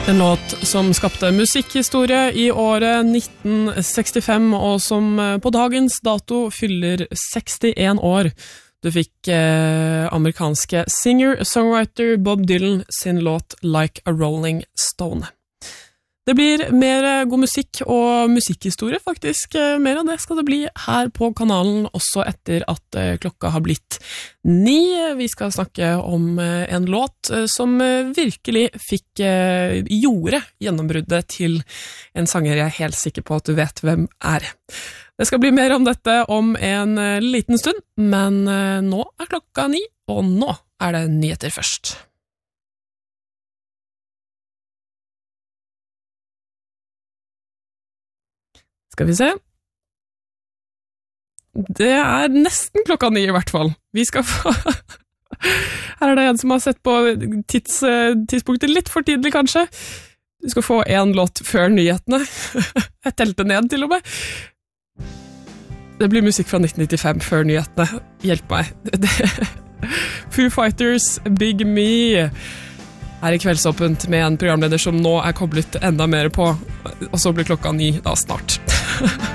En låt som skapte musikkhistorie i året 1965, og som på dagens dato fyller 61 år. Du fikk amerikanske singer-songwriter Bob Dylan sin låt Like a Rolling Stone. Det blir mer god musikk og musikkhistorie, faktisk. Mer av det skal det bli her på kanalen, også etter at klokka har blitt 9. Vi skal snakke om en låt som virkelig gjorde gjennombruddet til en sanger jeg er helt sikker på at du vet hvem er. Det skal bli mer om dette om en liten stund, men nå er klokka 9, og nå er det nyheter først. Skal vi se. Det er nesten klokka 9 i hvert fall. Vi skal få... Her er det en som har sett på tidspunktet litt for tidlig, kanskje. Du skal få en låt før nyhetene. Jeg telte ned til og med. Det blir musikk fra 1995 før nyhetene. Hjelp meg. Foo Fighters, Big Me. Her i Kveldsåpent med en programleder som nå er koblet enda mer på, og så blir klokka 9 da snart.